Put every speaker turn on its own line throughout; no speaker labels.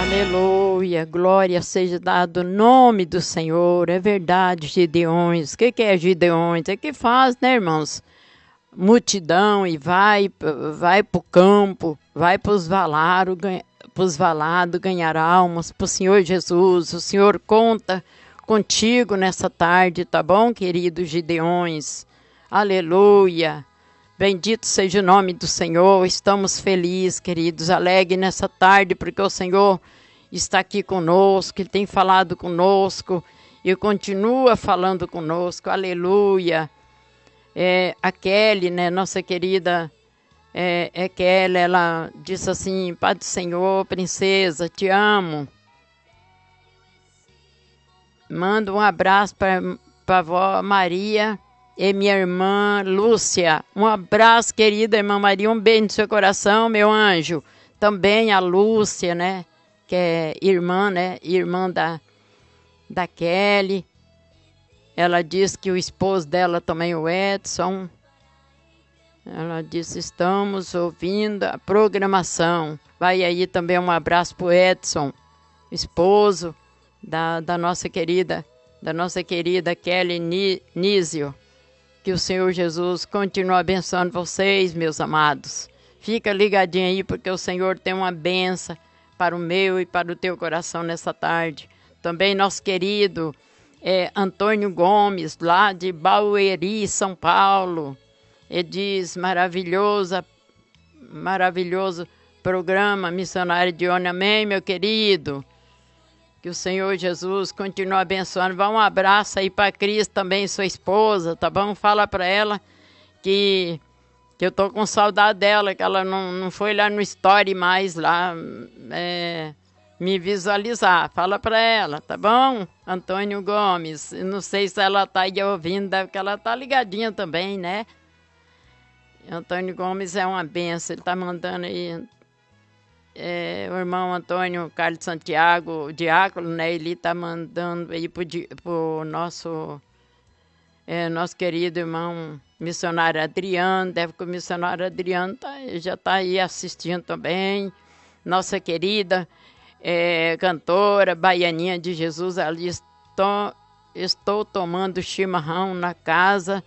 Aleluia, glória seja dado o nome do Senhor. É verdade, Gideões. O que é Gideões? É que faz, né, irmãos? Multidão e vai para o campo, vai para os valados ganhar almas para o Senhor Jesus. O Senhor conta contigo nessa tarde, tá bom, querido Gideões? Aleluia. Bendito seja o nome do Senhor. Estamos felizes, queridos, alegres nessa tarde, porque o Senhor está aqui conosco, Ele tem falado conosco e continua falando conosco. Aleluia. A Kelly, né, nossa querida Kelly, ela disse assim: Pai do Senhor, princesa, te amo. Manda um abraço para a avó Maria e minha irmã Lúcia. Um abraço, querida irmã Maria, um beijo no seu coração, meu anjo. Também a Lúcia, né, que é irmã, né, irmã da Kelly. Ela disse que o esposo dela também, o Edson. Ela disse: estamos ouvindo a programação. Vai aí também um abraço para o Edson, esposo da nossa querida Kelly Nísio. Que o Senhor Jesus continue abençoando vocês, meus amados. Fica ligadinho aí, porque o Senhor tem uma benção para o meu e para o teu coração nessa tarde. Também nosso querido Antônio Gomes, lá de Barueri, São Paulo. Ele diz: maravilhoso programa Missionário de Ona. Amém, meu querido. Que o Senhor Jesus continue abençoando. Vá um abraço aí para a Cris também, sua esposa, tá bom? Fala para ela que eu tô com saudade dela, que ela não foi lá no Story mais lá me visualizar. Fala para ela, tá bom? Antônio Gomes. Não sei se ela tá aí ouvindo, deve que ela tá ligadinha também, né? Antônio Gomes é uma benção, ele tá mandando aí. O irmão Antônio Carlos Santiago, o diácono, né? Ele está mandando aí pro nosso querido irmão missionário Adriano. Deve que o missionário Adriano já está aí assistindo também. Nossa querida cantora Baianinha de Jesus, ali estou tomando chimarrão na casa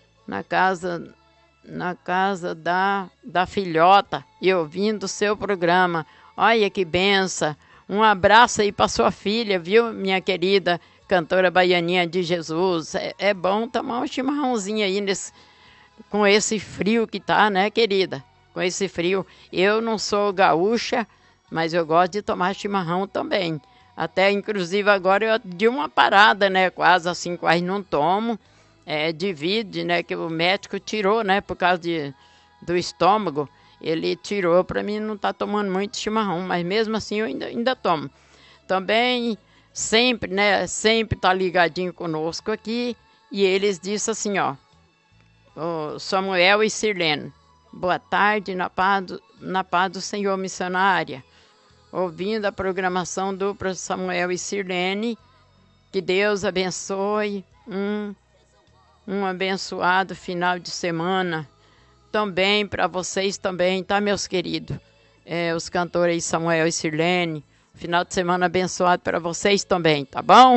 da filhota e ouvindo o seu programa. Olha que benção. Um abraço aí para sua filha, viu, minha querida cantora Baianinha de Jesus. É bom tomar um chimarrãozinho aí com esse frio que tá, né, querida? Com esse frio. Eu não sou gaúcha, mas eu gosto de tomar chimarrão também. Até, inclusive, agora eu dei uma parada, né, quase não tomo. Divide, né, que o médico tirou, né, por causa do estômago, ele tirou para mim não estar tomando muito chimarrão, mas mesmo assim eu ainda tomo. Também sempre, né, sempre tá ligadinho conosco aqui, e eles disseram assim, ó, o Samuel e Sirlene, boa tarde, na paz do Senhor, missionária, ouvindo a programação do Samuel e Sirlene, que Deus abençoe, um abençoado final de semana também para vocês também, tá, meus queridos? Os cantores Samuel e Sirlene, final de semana abençoado para vocês também, tá bom?